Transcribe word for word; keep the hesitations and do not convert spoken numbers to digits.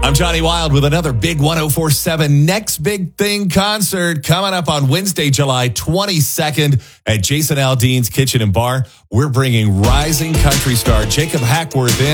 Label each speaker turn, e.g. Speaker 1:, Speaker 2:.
Speaker 1: I'm Johnny Wild with another big one oh four point seven Next Big Thing concert coming up on Wednesday, July twenty-second at Jason Aldean's Kitchen and Bar. We're bringing rising country star Jacob Hackworth in.